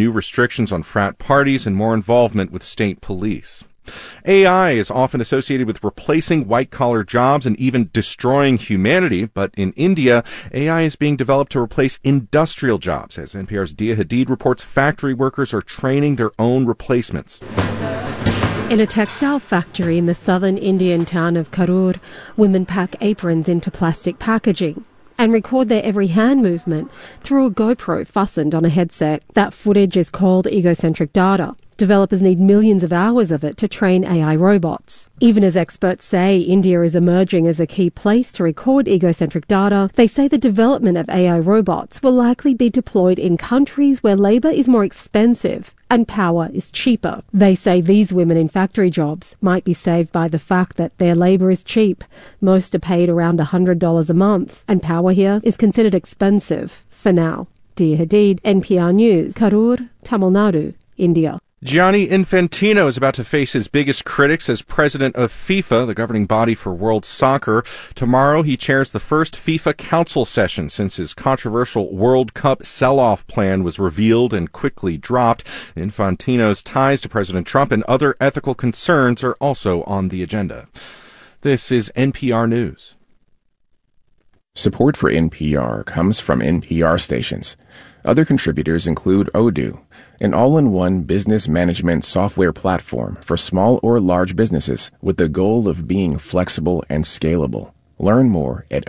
new restrictions on frat parties and more involvement with state police. AI is often associated with replacing white-collar jobs and even destroying humanity, but in India, AI is being developed to replace industrial jobs. As NPR's Dia Hadid reports, factory workers are training their own replacements. In a textile factory in the southern Indian town of Karur, women pack aprons into plastic packaging and record their every hand movement through a GoPro fastened on a headset. That footage is called egocentric data. Developers need millions of hours of it to train AI robots. Even as experts say India is emerging as a key place to record egocentric data, they say the development of AI robots will likely be deployed in countries where labour is more expensive and power is cheaper. They say these women in factory jobs might be saved by the fact that their labour is cheap. Most are paid around $100 a month, and power here is considered expensive for now. Dia Hadid, NPR News, Karur, Tamil Nadu, India. Gianni Infantino is about to face his biggest critics as president of FIFA, the governing body for world soccer. Tomorrow, he chairs the first FIFA council session since his controversial World Cup sell-off plan was revealed and quickly dropped. Infantino's ties to President Trump and other ethical concerns are also on the agenda. This is NPR News. Support for NPR comes from NPR stations. Other contributors include Odoo, an all-in-one business management software platform for small or large businesses with the goal of being flexible and scalable. Learn more at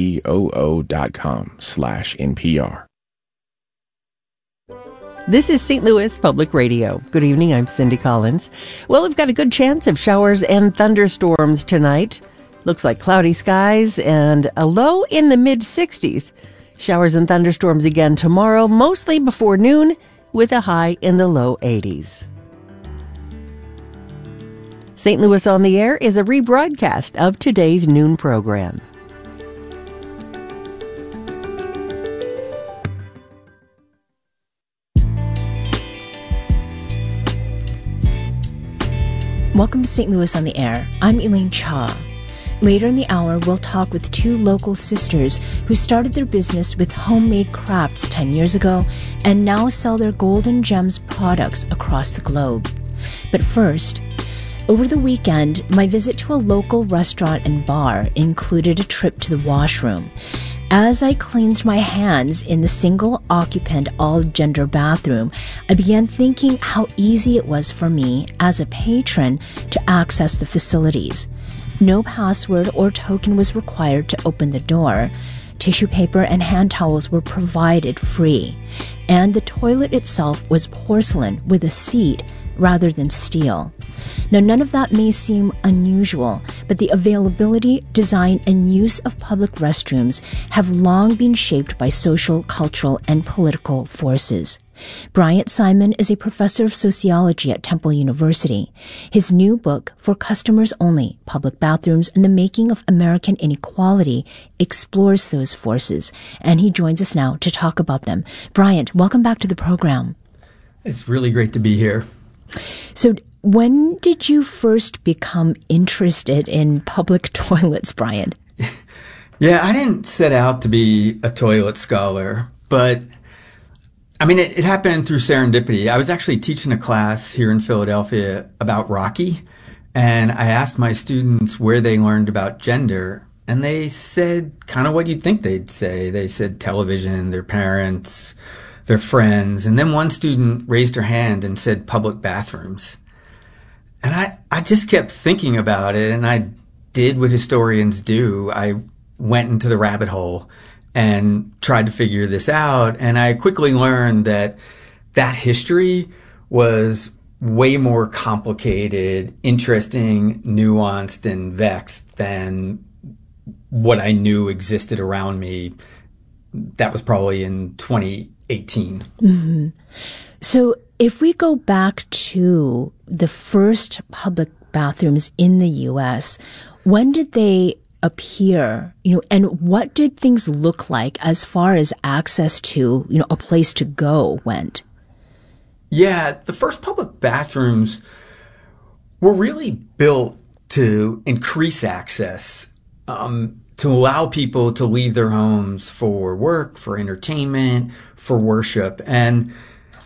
odoo.com/NPR. This is St. Louis Public Radio. Good evening, I'm Cindy Collins. Well, we've got a good chance of showers and thunderstorms tonight. Looks like cloudy skies and a low in the mid-60s. Showers and thunderstorms again tomorrow, mostly before noon, with a high in the low 80s. St. Louis on the Air is a rebroadcast of today's noon program. Welcome to St. Louis on the Air. I'm Elaine Cha. Later in the hour, we'll talk with two local sisters who started their business with homemade crafts 10 years ago and now sell their Golden Gems products across the globe. But first, over the weekend, my visit to a local restaurant and bar included a trip to the washroom. As I cleansed my hands in the single-occupant all-gender bathroom, I began thinking how easy it was for me as a patron to access the facilities. No password or token was required to open the door. Tissue paper and hand towels were provided free. And the toilet itself was porcelain with a seat rather than steel. Now, none of that may seem unusual, but the availability, design, and use of public restrooms have long been shaped by social, cultural, and political forces. Bryant Simon is a professor of sociology at Temple University. His new book, For Customers Only, Public Bathrooms and the Making of American Inequality, explores those forces, and he joins us now to talk about them. Bryant, welcome back to the program. It's really great to be here. So, when did you first become interested in public toilets, Bryant? Yeah, I didn't set out to be a toilet scholar, but it happened through serendipity. I was actually teaching a class here in Philadelphia about Rocky, and I asked my students where they learned about gender, and they said kind of what you'd think they'd say. They said television, their parents, their friends, and then one student raised her hand and said public bathrooms. And I just kept thinking about it, and I did what historians do. I went into the rabbit hole and tried to figure this out. And I quickly learned that history was way more complicated, interesting, nuanced, and vexed than what I knew existed around me. That was probably in 2018. Mm-hmm. So if we go back to the first public bathrooms in the U.S., when did they appear, and what did things look like as far as access to, a place to go went? Yeah, the first public bathrooms were really built to increase access, to allow people to leave their homes for work, for entertainment, for worship. And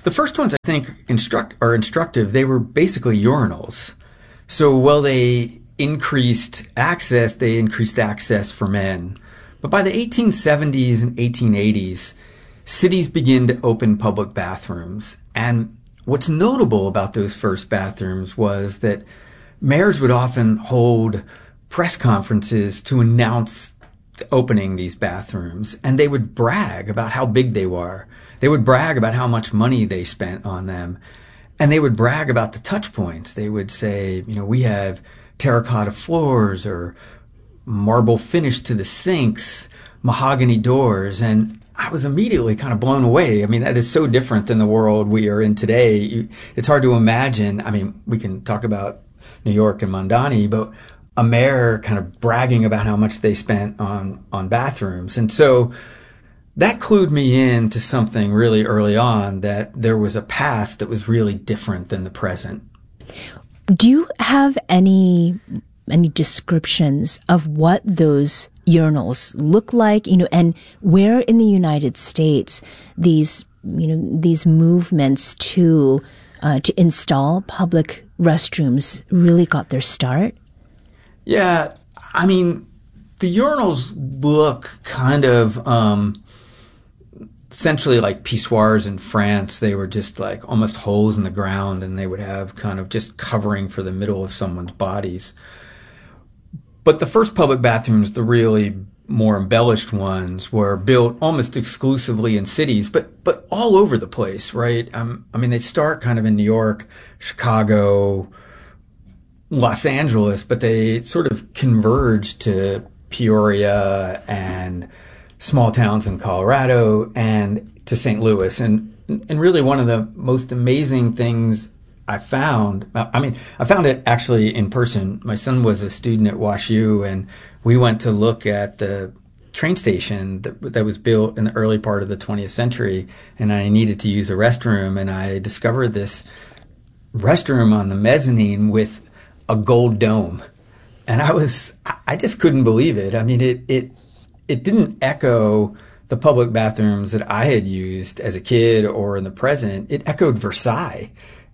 The first ones, I think, are instructive. They were basically urinals. So while they increased access for men. But by the 1870s and 1880s, cities began to open public bathrooms. And what's notable about those first bathrooms was that mayors would often hold press conferences to announce opening these bathrooms, and they would brag about how big they were. They would brag about how much money they spent on them, and they would brag about the touch points. They would say, we have terracotta floors or marble finish to the sinks, mahogany doors, and I was immediately kind of blown away. I mean, that is so different than the world we are in today. It's hard to imagine. I mean, we can talk about New York and Mondani, but a mayor kind of bragging about how much they spent on bathrooms. And so that clued me in to something really early on, that there was a past that was really different than the present. Do you have any descriptions of what those urinals look like, and where in the United States these movements to install public restrooms really got their start? Yeah, I mean, the urinals look kind of essentially like pissoirs in France. They were just like almost holes in the ground, and they would have kind of just covering for the middle of someone's bodies. But the first public bathrooms, the really more embellished ones, were built almost exclusively in cities, but all over the place, right? I mean, they start kind of in New York, Chicago, Los Angeles, but they sort of converge to Peoria and small towns in Colorado and to St. Louis. And really one of the most amazing things I found it actually in person. My son was a student at WashU, and we went to look at the train station that was built in the early part of the 20th century, and I needed to use a restroom, and I discovered this restroom on the mezzanine with a gold dome. And I just couldn't believe it. I mean, it didn't echo the public bathrooms that I had used as a kid or in the present. It echoed Versailles.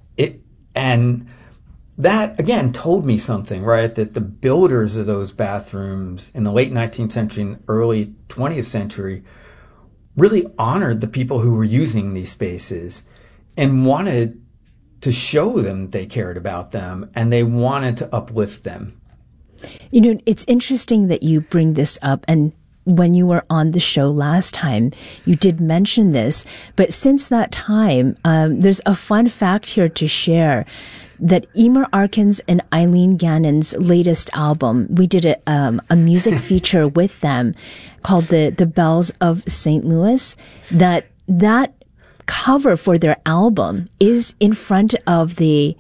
And that, again, told me something, right? That the builders of those bathrooms in the late 19th century and early 20th century really honored the people who were using these spaces and wanted to show them they cared about them, and they wanted to uplift them. It's interesting that you bring this up, and when you were on the show last time, you did mention this, but since that time, there's a fun fact here to share that Emer Arkins and Eileen Gannon's latest album, we did a music feature with them called the Bells of St. Louis, that cover for their album is in front of the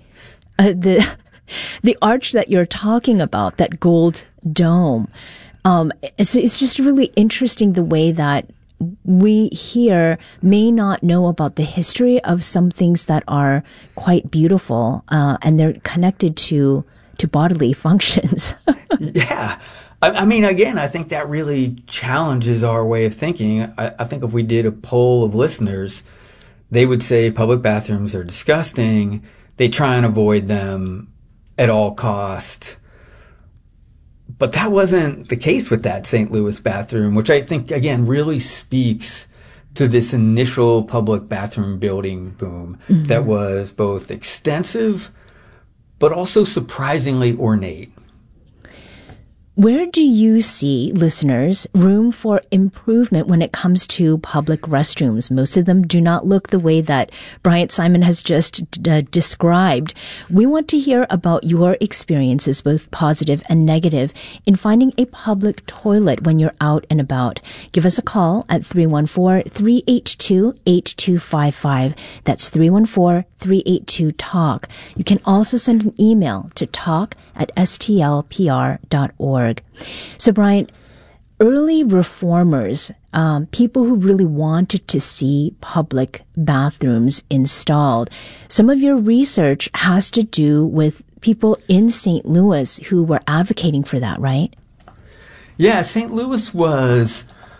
arch that you're talking about, that gold dome. So it's just really interesting the way that we here may not know about the history of some things that are quite beautiful, and they're connected to bodily functions. Yeah. I mean, again, I think that really challenges our way of thinking. I think if we did a poll of listeners, they would say public bathrooms are disgusting. They try and avoid them at all cost. But that wasn't the case with that St. Louis bathroom, which I think, again, really speaks to this initial public bathroom building boom that was both extensive but also surprisingly ornate. Where do you see, listeners, room for improvement when it comes to public restrooms? Most of them do not look the way that Bryant Simon has just described. We want to hear about your experiences, both positive and negative, in finding a public toilet when you're out and about. Give us a call at 314-382-8255. That's 314-382-TALK. You can also send an email to talk@stlpr.org. So, Bryant, early reformers, people who really wanted to see public bathrooms installed, some of your research has to do with people in St. Louis who were advocating for that, right? Yeah, St. Louis was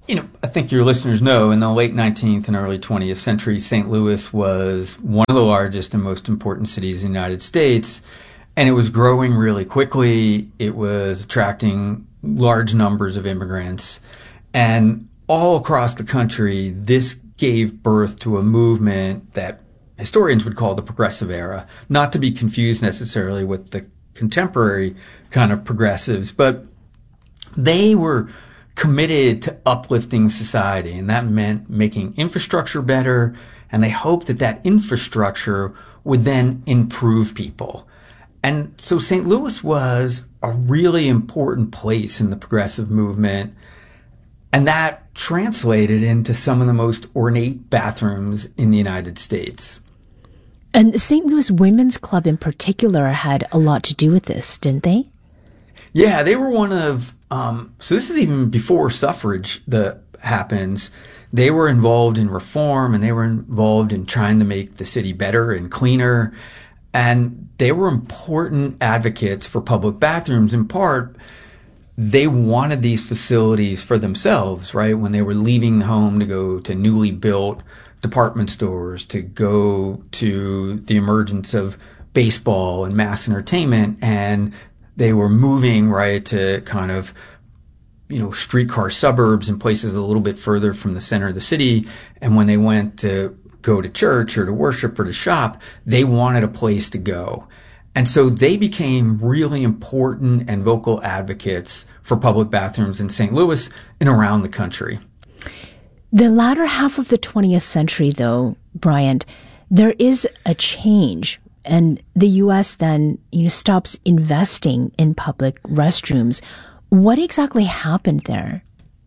I think your listeners know in the late 19th and early 20th century, St. Louis was one of the largest and most important cities in the United States, and it was growing really quickly. It was attracting large numbers of immigrants, and all across the country, this gave birth to a movement that historians would call the Progressive Era, not to be confused necessarily with the contemporary kind of progressives, but they were committed to uplifting society, and that meant making infrastructure better, and they hoped that that infrastructure would then improve people. And so St. Louis was a really important place in the progressive movement, and that translated into some of the most ornate bathrooms in the United States. And the St. Louis Women's Club in particular had a lot to do with this, didn't they? Yeah, they were one of, so this is even before suffrage happens. They were involved in reform, and they were involved in trying to make the city better and cleaner. And they were important advocates for public bathrooms. In part, they wanted these facilities for themselves, right? When they were leaving home to go to newly built department stores, to go to the emergence of baseball and mass entertainment, and they were moving, right, to kind of, streetcar suburbs and places a little bit further from the center of the city. And when they went to go to church or to worship or to shop, they wanted a place to go. And so they became really important and vocal advocates for public bathrooms in St. Louis and around the country. The latter half of the 20th century, though, Bryant, there is a change. And the U.S. then, stops investing in public restrooms. What exactly happened there?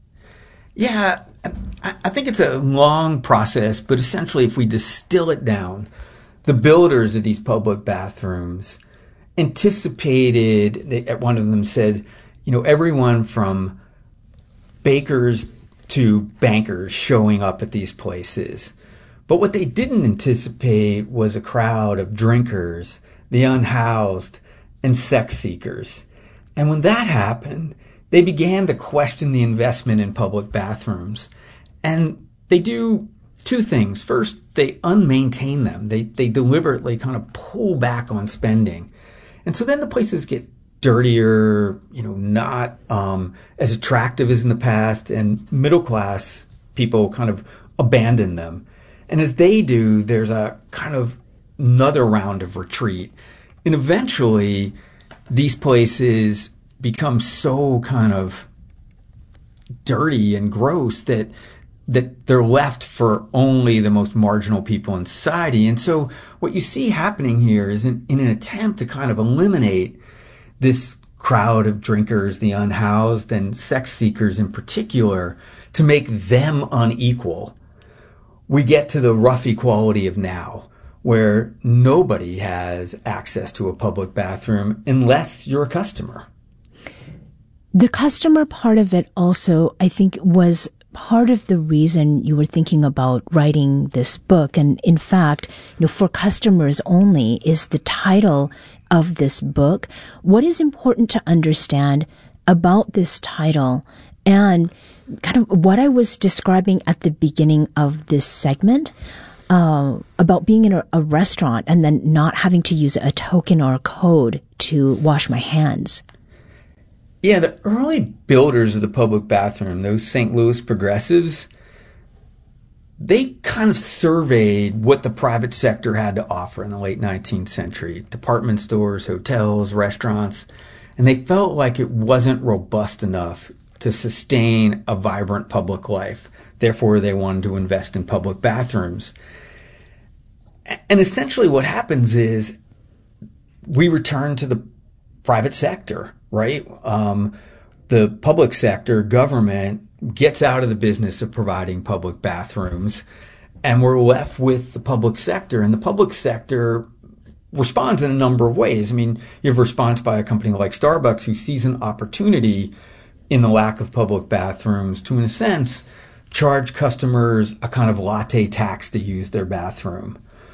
Yeah, I think it's a long process, but essentially if we distill it down, the builders of these public bathrooms anticipated, one of them said, everyone from bakers to bankers showing up at these places. But what they didn't anticipate was a crowd of drinkers, the unhoused, and sex seekers. And when that happened, they began to question the investment in public bathrooms. And they do two things. First, they unmaintain them. They deliberately kind of pull back on spending. And so then the places get dirtier, not as attractive as in the past, and middle class people kind of abandon them. And as they do, there's a kind of another round of retreat. And eventually, these places become so kind of dirty and gross that they're left for only the most marginal people in society. And so what you see happening here is in an attempt to kind of eliminate this crowd of drinkers, the unhoused, and sex seekers in particular, to make them unequal, we get to the rough equality of now, where nobody has access to a public bathroom unless you're a customer. The customer part of it also, I think, was part of the reason you were thinking about writing this book. And in fact, For Customers Only is the title of this book. What is important to understand about this title and kind of what I was describing at the beginning of this segment about being in a restaurant and then not having to use a token or a code to wash my hands? Yeah, the early builders of the public bathroom, those St. Louis progressives, they kind of surveyed what the private sector had to offer in the late 19th century. Department stores, hotels, restaurants. And they felt like it wasn't robust enough to sustain a vibrant public life. Therefore, they wanted to invest in public bathrooms. And essentially what happens is we return to the private sector, right? The public sector, government, gets out of the business of providing public bathrooms, and we're left with the public sector. And the public sector responds in a number of ways. I mean, you have a response by a company like Starbucks who sees an opportunity in the lack of public bathrooms to, in a sense, charge customers a kind of latte tax to use their bathroom.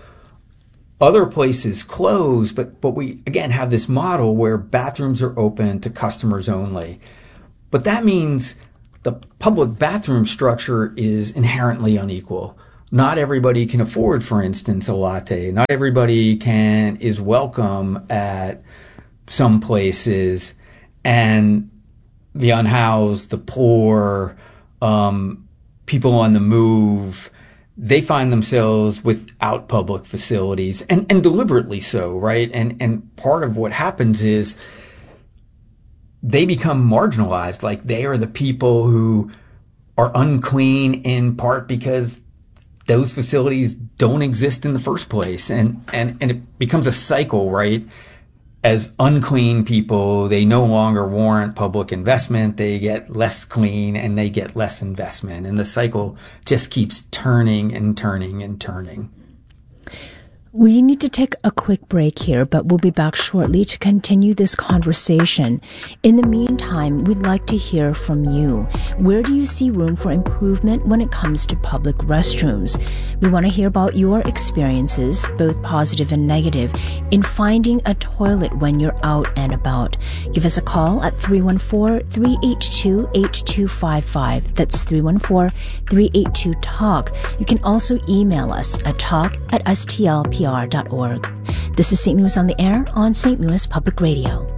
Other places close, but we, again, have this model where bathrooms are open to customers only. But that means the public bathroom structure is inherently unequal. Not everybody can afford, for instance, a latte. Not everybody is welcome at some places, and the unhoused, the poor, people on the move, they find themselves without public facilities, and deliberately so, right? And part of what happens is they become marginalized. Like, they are the people who are unclean in part because those facilities don't exist in the first place. And it becomes a cycle, right? As unclean people, they no longer warrant public investment. They get less clean and they get less investment. And the cycle just keeps turning and turning and turning. We need to take a quick break here, but we'll be back shortly to continue this conversation. In the meantime, we'd like to hear from you. Where do you see room for improvement when it comes to public restrooms? We want to hear about your experiences, both positive and negative, in finding a toilet when you're out and about. Give us a call at 314-382-8255. That's 314-382-TALK. You can also email us at talk@stlpr.org. This is St. Louis on the Air on St. Louis Public Radio.